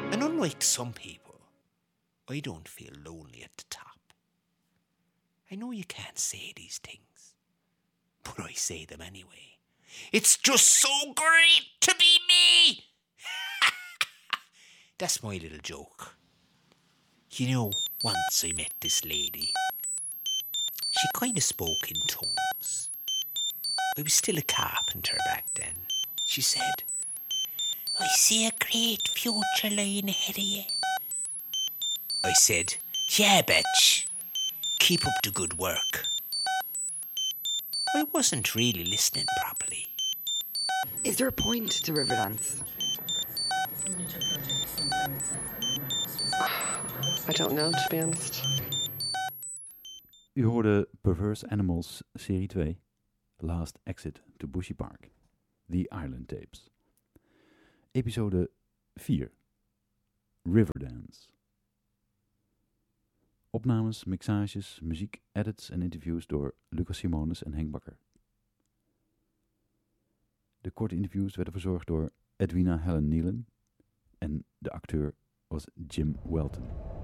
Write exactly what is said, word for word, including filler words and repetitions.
And unlike some people, I don't feel lonely at the top. I know you can't say these things, but I say them anyway. It's just so great to be me! That's my little joke. You know, once I met this lady. She kind of spoke in tongues. I was still a carpenter back then. She said, I see a great future lying ahead of you. I said, yeah, bitch. Keep up the good work. I wasn't really listening properly. Is there a point to Riverdance? I don't know, to be honest. U hoorde Perverse Animals serie twee, Last Exit to Bushy Park, The Island Tapes. Episode vier, Riverdance. Opnames, mixages, muziek, edits en interviews door Lucas Simonis en Henk Bakker. De korte interviews werden verzorgd door Edwina Helen Nealon en de acteur was Jim Welton.